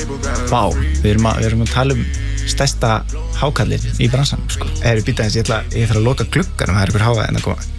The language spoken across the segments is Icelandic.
vá, við erum að tala stærsta hákallinn í bransanum sko. Býta eins, ég þarf að loka glugganum, það ykkur háa en að koma.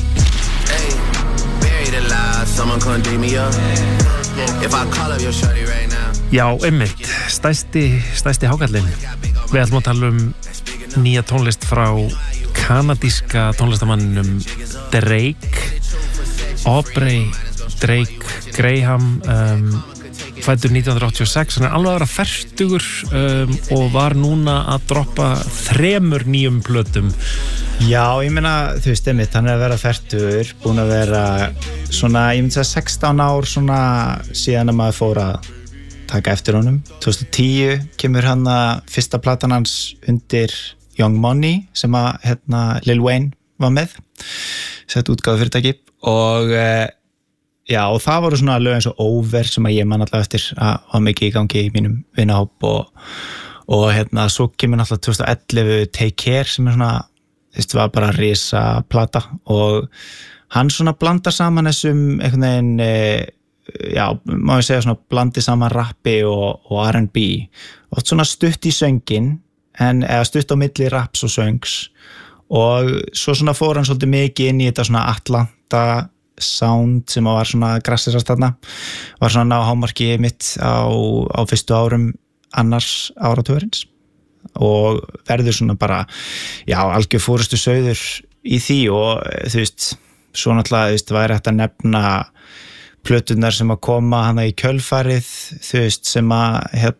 Já, einmitt, stærsti hákallinn. Við ætlum að tala nýja tónlist frá kanadíska tónlistamanninum Drake, Aubrey Drake Graham, fæddur 1986, hann alveg að vera fertugur og var núna að droppa 3 nýjum plötum. Já, ég meina, þú veist, einmitt, hann að vera fertugur, búin að vera svona, ég myndi að 16 ár svona síðan að maður fór að taka eftir honum. 2010 kemur hann að fyrsta platan hans undir Young Money sem að Lil Wayne var með, sett útgáfu fyrirtæki og já, og það voru svona lög eins og Over sem að ég man alltaf eftir að hafa mikið í gangi í mínum vinahóp og svo kemur alltaf 2011 Take Care sem svona, þetta var bara risa plata og hann svona blandar saman þessum einhvern veginn, já, má ég segja svona blandi saman rappi og R&B oft svona stutt í söngin eða stutt á milli raps og söngs og svo svona fór hann svolítið mikið inn í þetta svona Atlanta sound sem var svona grassirast þarna, var svona á hámarki mitt á fyrstu árum annars áratugurins og verður svona bara, já, algjör fórustu sauður í því og þú veist, svo náttúrulega, þú veist, væri hægt að nefna plöturnar sem að koma hana í kjölfarið, þú veist, sem að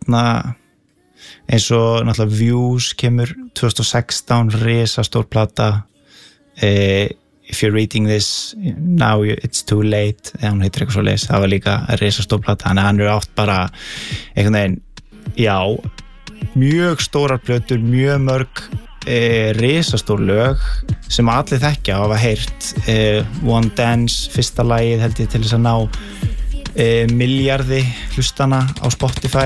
eins og náttúrulega Views kemur 2016, risastór plata, If you're reading this now it's too late, hún heitir eitthvað svo leys, það var líka risastór plata, þannig að hann átt bara einhvern veginn, já, mjög stórar plötur, mjög mörg risastór lög sem allir þekkja og hafa heyrt, One Dance, fyrsta lagið held ég til þess að ná milljarði hlustana á Spotify